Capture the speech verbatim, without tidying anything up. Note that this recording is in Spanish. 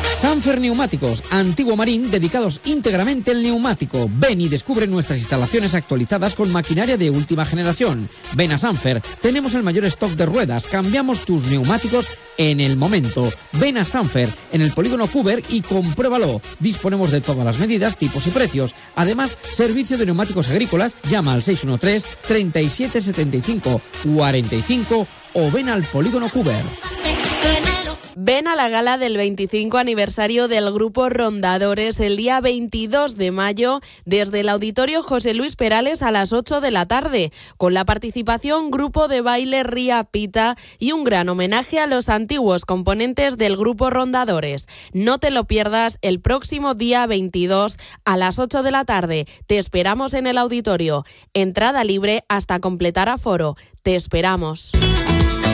Sanfer Neumáticos, antiguo Marín, dedicados íntegramente al neumático. Ven y descubre nuestras instalaciones actualizadas con maquinaria de última generación. Ven a Sanfer, tenemos el mayor stock de ruedas, cambiamos tus neumáticos en el momento. Ven a Sanfer, en el polígono Cuber, y compruébalo. Disponemos de todas las medidas, tipos y precios. Además, servicio de neumáticos agrícolas. Llama al seis uno tres, treinta y siete setenta y cinco, cuarenta y cinco o ven al polígono Cuber. Ven a la gala del veinticinco aniversario del Grupo Rondadores el día veintidós de mayo desde el Auditorio José Luis Perales a las ocho de la tarde, con la participación Grupo de Baile Ría Pita y un gran homenaje a los antiguos componentes del Grupo Rondadores. No te lo pierdas el próximo día veintidós a las ocho de la tarde. Te esperamos en el auditorio. Entrada libre hasta completar aforo. Te esperamos.